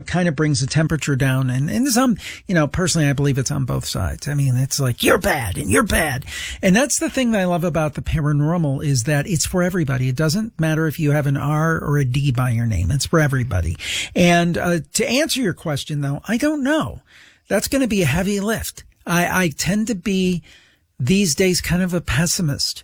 kind of brings the temperature down. And some, personally, I believe it's on both sides. I mean, it's like, you're bad and you're bad. And that's the thing that I love about the paranormal is that it's for everybody. It doesn't matter if you have an R or a D by your name. It's for everybody. And to answer your question, though, I don't know. That's going to be a heavy lift. I tend to be these days kind of a pessimist.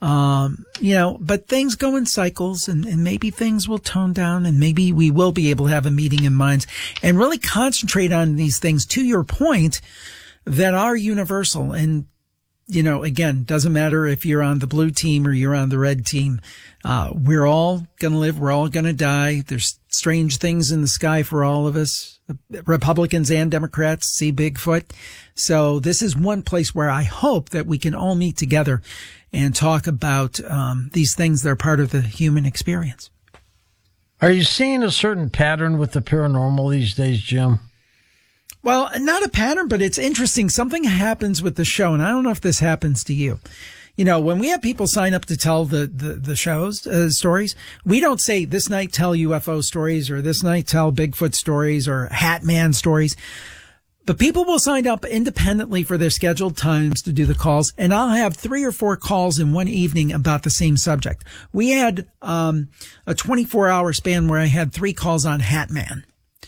But things go in cycles and maybe things will tone down and maybe we will be able to have a meeting in minds and really concentrate on these things, to your point, that are universal. And, again, doesn't matter if you're on the blue team or you're on the red team. We're all going to live. We're all going to die. There's strange things in the sky for all of us. Republicans and Democrats see Bigfoot. So this is one place where I hope that we can all meet together and talk about these things that are part of the human experience. Are you seeing a certain pattern with the paranormal these days, Jim? Well, not a pattern, but it's interesting. Something happens with the show, and I don't know if this happens to you. When we have people sign up to tell the shows, stories, we don't say this night tell UFO stories or this night tell Bigfoot stories or Hat Man stories. But people will sign up independently for their scheduled times to do the calls, and I'll have 3 or 4 calls in one evening about the same subject. We had a 24-hour span where I had 3 calls on Hat Man.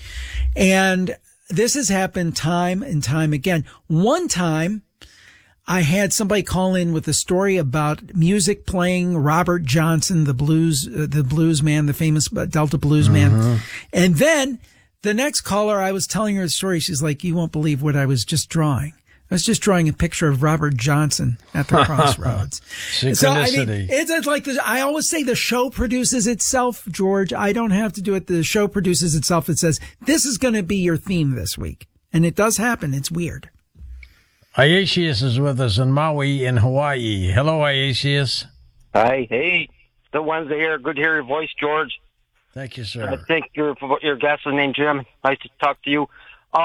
And this has happened time and time again. One time, I had somebody call in with a story about music playing, Robert Johnson, the blues man, the famous Delta blues man. And then the next caller, I was telling her the story. She's like, you won't believe what I was just drawing. I was just drawing a picture of Robert Johnson at the crossroads. So, I mean, it's like I always say the show produces itself, George. I don't have to do it. The show produces itself. It says, this is going to be your theme this week. And it does happen. It's weird. Iasius is with us in Maui in Hawaii. Hello, Iasius. Hi. Hey. Still Wednesday here. Good to hear your voice, George. Thank you, sir. I think your guest is named Jim. Nice to talk to you.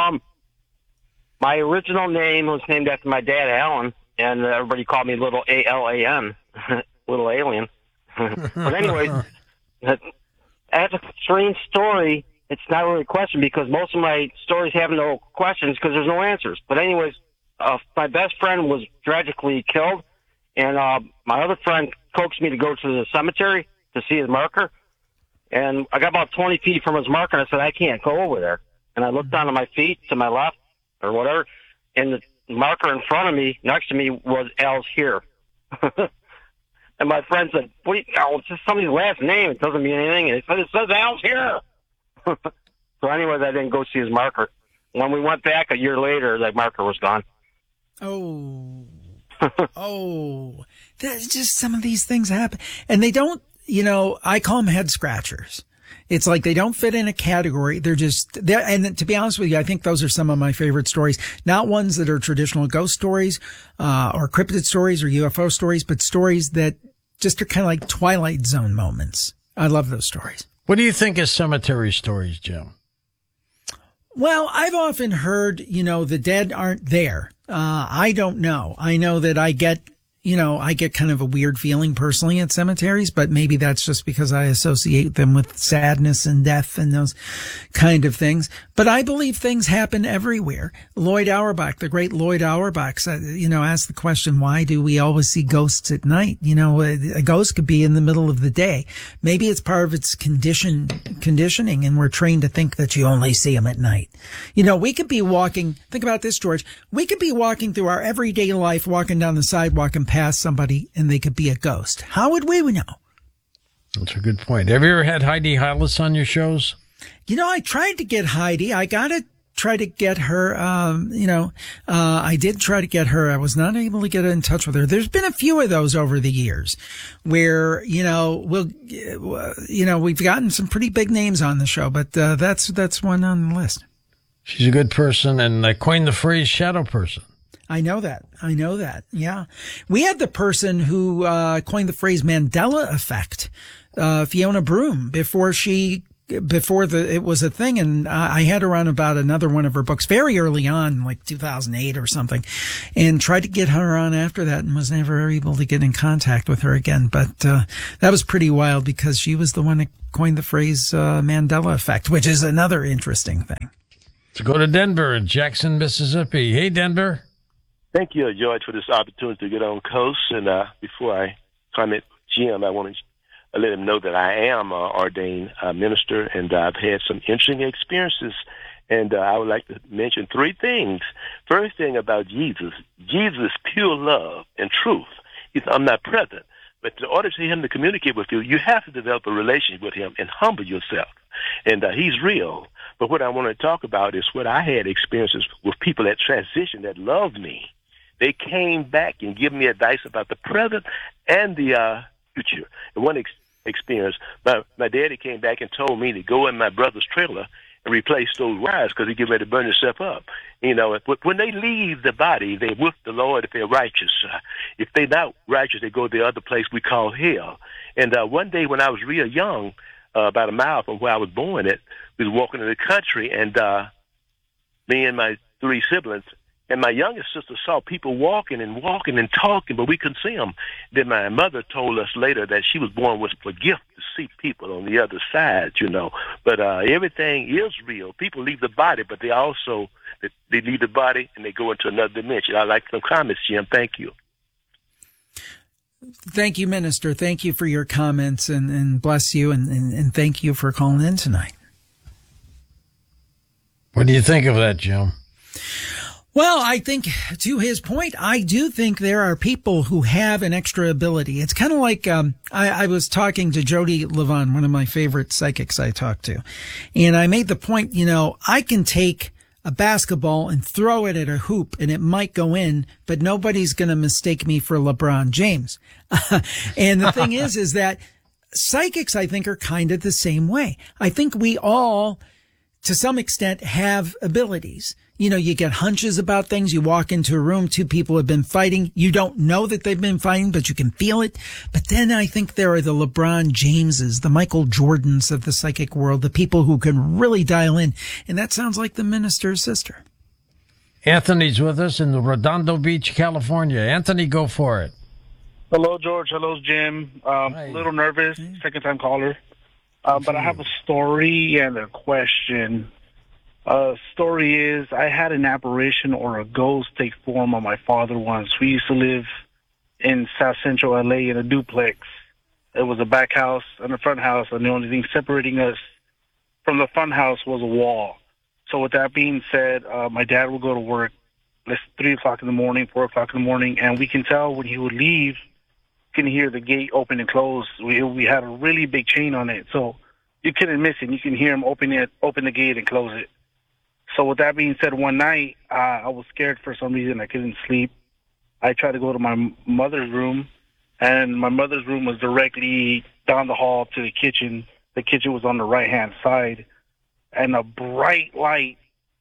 My original name was named after my dad, Alan, and everybody called me Little A-L-A-N, Little Alien. But anyways, I have a strange story. It's not really a question because most of my stories have no questions because there's no answers. But anyways, my best friend was tragically killed, and my other friend coaxed me to go to the cemetery to see his marker. And I got about 20 feet from his marker, and I said, I can't go over there. And I looked down at my feet to my left or whatever, and the marker in front of me, next to me, was Al's here. And my friend said, wait, it's just somebody's last name. It doesn't mean anything. And he said, it says Al's here. So anyways, I didn't go see his marker. When we went back a year later, that marker was gone. Oh. That's just some of these things happen. And they don't, I call them head scratchers. It's like they don't fit in a category. They're just there. And to be honest with you, I think those are some of my favorite stories. Not ones that are traditional ghost stories, or cryptid stories or UFO stories, but stories that just are kind of like Twilight Zone moments. I love those stories. What do you think of cemetery stories, Jim? Well, I've often heard, the dead aren't there. I don't know. I know that I get kind of a weird feeling personally at cemeteries, but maybe that's just because I associate them with sadness and death and those kind of things. But I believe things happen everywhere. Lloyd Auerbach, the great Lloyd Auerbach, asked the question, why do we always see ghosts at night? A ghost could be in the middle of the day. Maybe it's part of its conditioning, and we're trained to think that you only see them at night. We could be walking, think about this, George. We could be walking through our everyday life, walking down the sidewalk and pass somebody, and they could be a ghost. How would we know? That's a good point. Have you ever had Heidi Hollis on your shows? I tried to get Heidi. I got to try to get her, I did try to get her. I was not able to get in touch with her. There's been a few of those over the years where, we've gotten some pretty big names on the show, but that's one on the list. She's a good person, and I coined the phrase shadow person. I know that. Yeah. We had the person who coined the phrase Mandela effect, Fiona Broome, before she before it was a thing. And I had her on about another one of her books very early on, like 2008 or something, and tried to get her on after that and was never able to get in contact with her again. But that was pretty wild because she was the one that coined the phrase Mandela effect, which is another interesting thing. Let's go to Denver, Jackson, Mississippi. Hey, Denver. Thank you, George, for this opportunity to get on Coast. And before I comment, Jim, I want to let him know that I am an ordained minister, and I've had some interesting experiences. And I would like to mention three things. First thing about Jesus is pure love and truth. He's omnipresent. But in order for him to communicate with you, you have to develop a relationship with him and humble yourself. And he's real. But what I want to talk about is what I had experiences with people that transition that loved me. They came back and give me advice about the present and the future. And one experience, my daddy came back and told me to go in my brother's trailer and replace those wires because he's getting ready to burn himself up. You know, when they leave the body, they're with the Lord if they're righteous. If they're not righteous, they go to the other place we call hell. And one day when I was real young, about a mile from where I was born at, we was walking in the country, and me and my three siblings, and my youngest sister saw people walking and talking, but we couldn't see them. Then my mother told us later that she was born with a gift to see people on the other side, you know. But everything is real. People leave the body, but they also, they leave the body and they go into another dimension. I'd like some comments, Jim. Thank you. Thank you, Minister. Thank you for your comments, and bless you, and thank you for calling in tonight. What do you think of that, Jim? Well, I think to his point, I do think there are people who have an extra ability. It's kind of like, I was talking to Jody Levon, one of my favorite psychics I talked to, and I made the point, you know, I can take a basketball and throw it at a hoop and it might go in, but nobody's going to mistake me for LeBron James. And the thing is that psychics, I think, are kind of the same way. I think we all, to some extent, have abilities. You know, you get hunches about things. You walk into a room, two people have been fighting. You don't know that they've been fighting, but you can feel it. But then I think there are the LeBron Jameses, the Michael Jordans of the psychic world, the people who can really dial in. And that sounds like the minister's sister. Anthony's with us in Redondo Beach, California. Anthony, go for it. Hello, George. Hello, Jim. A little nervous, second-time caller. But I have a story and a question. Story is, I had an apparition or a ghost take form on my father once. We used to live in South Central LA in a duplex. It was a back house and a front house, and the only thing separating us from the front house was a wall. So with that being said, my dad would go to work, 3 o'clock in the morning, 4 o'clock in the morning, and we can tell when he would leave, you can hear the gate open and close. We had a really big chain on it, so you couldn't miss it. You can hear him open the gate and close it. So with that being said, one night, I was scared for some reason. I couldn't sleep. I tried to go to my mother's room, and my mother's room was directly down the hall to the kitchen. The kitchen was on the right-hand side, and a bright light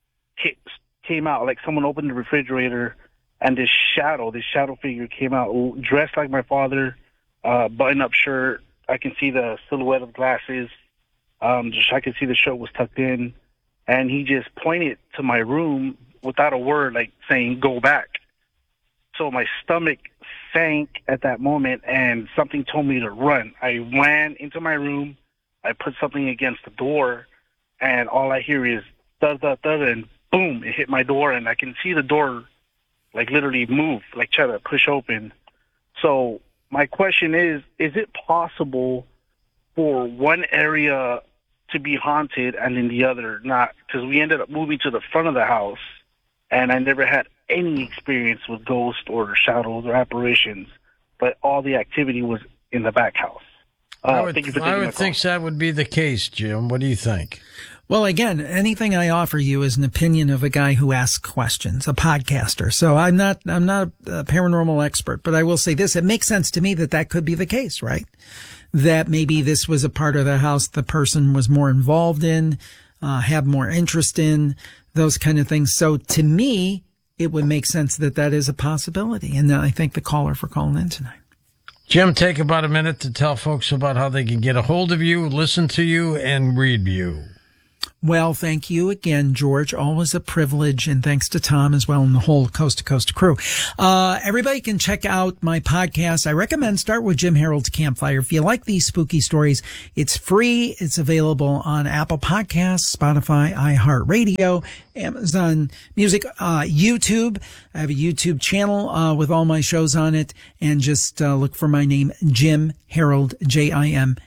came out, like someone opened the refrigerator, and this shadow figure came out, dressed like my father, button-up shirt. I can see the silhouette of glasses. I could see the shirt was tucked in. And he just pointed to my room without a word, like saying, go back. So my stomach sank at that moment, and something told me to run. I ran into my room. I put something against the door, and all I hear is thud, thud, thud, and boom, it hit my door, and I can see the door, like, literally move, like try to push open. So my question is it possible for one area to be haunted and in the other not? Because we ended up moving to the front of the house, and I never had any experience with ghosts or shadows or apparitions, but all the activity was in the back house. I would think that would be the case, Jim. What do you think? Well, again, anything I offer you is an opinion of a guy who asks questions, a podcaster. So I'm not a paranormal expert, but I will say this. It makes sense to me that could be the case, right? That maybe this was a part of the house the person was more involved in, have more interest in, those kind of things. So to me, it would make sense that is a possibility. And I thank the caller for calling in tonight. Jim, take about a minute to tell folks about how they can get a hold of you, listen to you, and read you. Well, thank you again, George. Always a privilege, and thanks to Tom as well and the whole Coast to Coast crew. Everybody can check out my podcast. I recommend start with Jim Harold's Campfire. If you like these spooky stories, it's free. It's available on Apple Podcasts, Spotify, iHeartRadio, Amazon Music, YouTube. I have a YouTube channel with all my shows on it, and just look for my name, Jim Harold, JimHarold.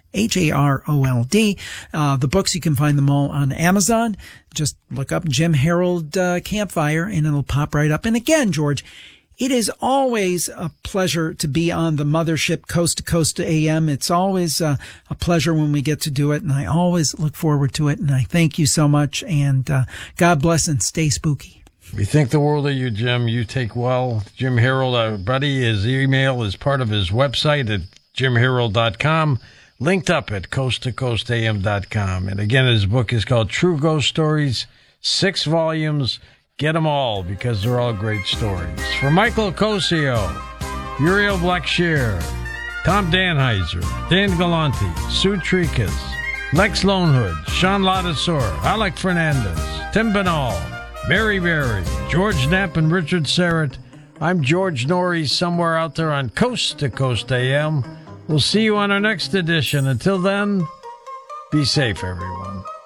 The books, you can find them all on Amazon. Just look up Jim Harold Campfire, and it'll pop right up. And again, George, it is always a pleasure to be on the mothership Coast to Coast AM. It's always a pleasure when we get to do it, and I always look forward to it. And I thank you so much, and God bless and stay spooky. We think the world of you, Jim. You take well. Jim Harold, our buddy, his email is part of his website at jimharold.com. Linked up at coasttocoastam.com. And again, his book is called True Ghost Stories, 6 volumes. Get them all because they're all great stories. For Michael Cosio, Uriel Blackshear, Tom Danheiser, Dan Galante, Sue Tricas, Lex Lonehood, Sean Ladisor, Alec Fernandez, Tim Banal, Mary Berry, George Knapp, and Richard Serrett, I'm George Norrie, somewhere out there on Coast to Coast AM. We'll see you on our next edition. Until then, be safe, everyone.